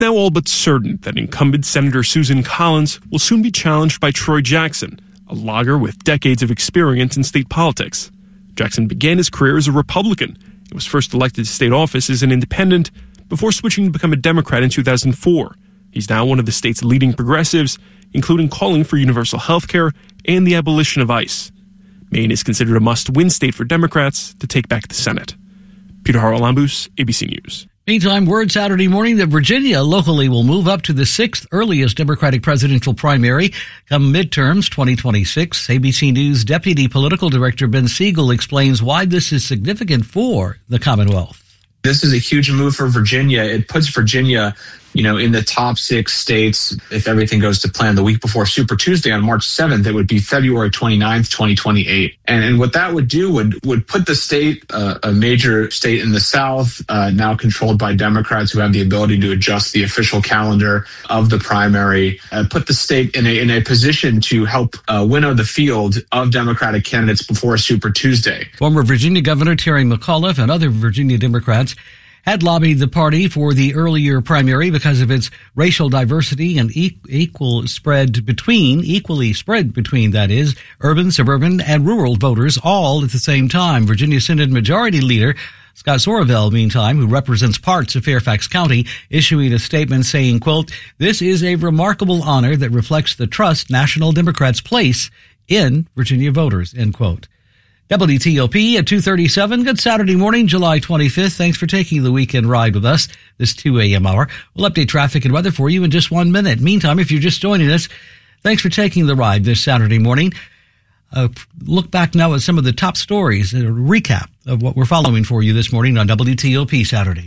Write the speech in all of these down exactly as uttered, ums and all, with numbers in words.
now all but certain that incumbent Senator Susan Collins will soon be challenged by Troy Jackson, a lawyer with decades of experience in state politics. Jackson began his career as a Republican and was first elected to state office as an independent before switching to become a Democrat in two thousand four. He's now one of the state's leading progressives, including calling for universal health care and the abolition of ICE. Maine is considered a must-win state for Democrats to take back the Senate. Peter Haralambous, A B C News. Meantime, word Saturday morning that Virginia locally will move up to the sixth earliest Democratic presidential primary come midterms twenty twenty-six. A B C News Deputy Political Director Ben Siegel explains why this is significant for the Commonwealth. This is a huge move for Virginia. It puts Virginia, you know, in the top six states. If everything goes to plan, the week before Super Tuesday on March seventh, it would be February twenty-ninth, twenty twenty-eight. And, and what that would do would, would put the state, uh, a major state in the South, uh, now controlled by Democrats who have the ability to adjust the official calendar of the primary, uh, put the state in a, in a position to help uh, winnow the field of Democratic candidates before Super Tuesday. Former Virginia Governor Terry McAuliffe and other Virginia Democrats had lobbied the party for the earlier primary because of its racial diversity and equal spread between, equally spread between, that is, urban, suburban, and rural voters all at the same time. Virginia Synod Majority Leader Scott Sorovell, meantime, who represents parts of Fairfax County, issuing a statement saying, quote, "This is a remarkable honor that reflects the trust National Democrats place in Virginia voters," end quote. W T O P at two thirty-seven. Good Saturday morning, July twenty-fifth. Thanks for taking the weekend ride with us this two a.m. hour. We'll update traffic and weather for you in just one minute. Meantime, if you're just joining us, thanks for taking the ride this Saturday morning. Uh, look back now at some of the top stories, a recap of what we're following for you this morning on W T O P Saturday.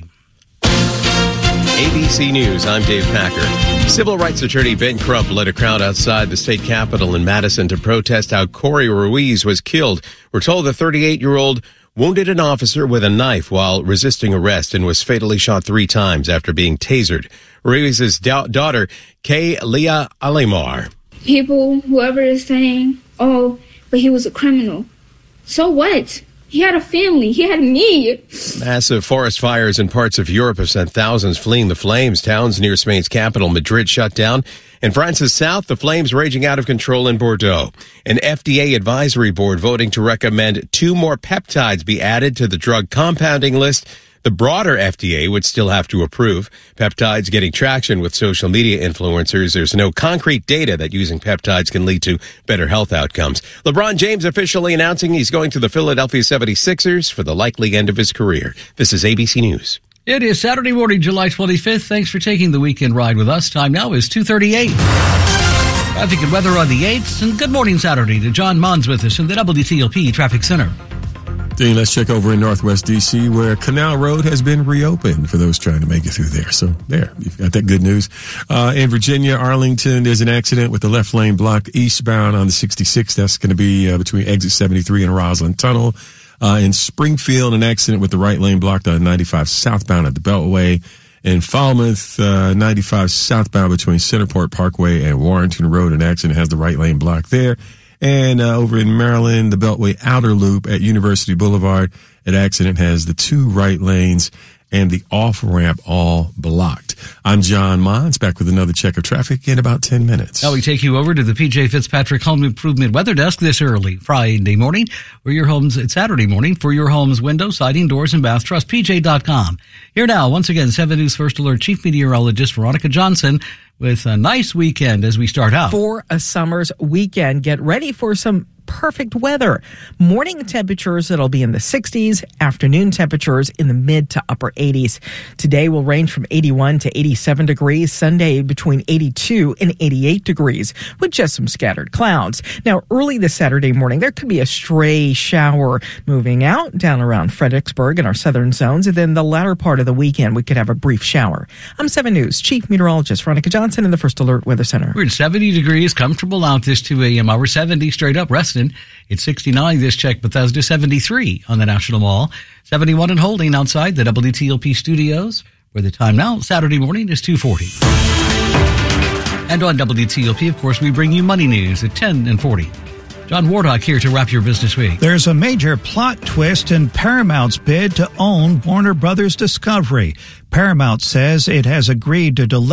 A B C News, I'm Dave Packer. Civil rights attorney Ben Crump led a crowd outside the state capitol in Madison to protest how Corey Ruiz was killed. We're told the thirty-eight-year-old wounded an officer with a knife while resisting arrest and was fatally shot three times after being tasered. Ruiz's da- daughter, Kay Leah Alemar. People, whoever is saying, oh, but he was a criminal. So what? He had a family. He had me. Massive forest fires in parts of Europe have sent thousands fleeing the flames. Towns near Spain's capital, Madrid, shut down. In France's south, the flames raging out of control in Bordeaux. An F D A advisory board voting to recommend two more peptides be added to the drug compounding list. The broader F D A would still have to approve. Peptides getting traction with social media influencers. There's no concrete data that using peptides can lead to better health outcomes. LeBron James officially announcing he's going to the Philadelphia seventy-sixers for the likely end of his career. This is A B C News. It is Saturday morning, July twenty-fifth. Thanks for taking the weekend ride with us. Time now is two thirty-eight. Traffic and weather on the eights. And good morning Saturday to John Mons with us in the W T O P Traffic Center. Dean, let's check over in Northwest D C where Canal Road has been reopened for those trying to make it through there. So there, you've got that good news. Uh, in Virginia, Arlington, there's an accident with the left lane blocked eastbound on the sixty-six. That's going to be uh, between exit seventy-three and Roslyn Tunnel. Uh, in Springfield, an accident with the right lane blocked on ninety-five southbound at the Beltway. In Falmouth, uh, ninety-five southbound between Centerport Parkway and Warrenton Road, an accident has the right lane blocked there. And uh, over in Maryland, the Beltway outer loop at University Boulevard, an accident has the two right lanes and the off-ramp all blocked. I'm John Mons, back with another check of traffic in about ten minutes. Now we take you over to the P J Fitzpatrick Home Improvement Weather Desk this early Friday morning, for your homes, it's Saturday morning, for your home's windows, siding, doors, and bath. Trust P J dot com. Here now, once again, seven News First Alert Chief Meteorologist Veronica Johnson with a nice weekend as we start out. For a summer's weekend, get ready for some perfect weather. Morning temperatures that'll be in the sixties, afternoon temperatures in the mid to upper eighties. Today will range from eighty-one to eighty-seven degrees. Sunday between eighty-two and eighty-eight degrees with just some scattered clouds. Now early this Saturday morning, there could be a stray shower moving out down around Fredericksburg in our southern zones. And then the latter part of the weekend, we could have a brief shower. I'm seven News Chief Meteorologist Veronica Johnson in the First Alert Weather Center. We're at seventy degrees, comfortable out this two a.m. hour, seventy straight up, resting. It's sixty-nine this check, Bethesda, seventy-three on the National Mall, seventy-one and holding outside the W T O P studios, where the time now, Saturday morning, is two forty. And on W T O P, of course, we bring you money news at ten and forty. John Wardock here to wrap your business week. There's a major plot twist in Paramount's bid to own Warner Brothers Discovery. Paramount says it has agreed to delay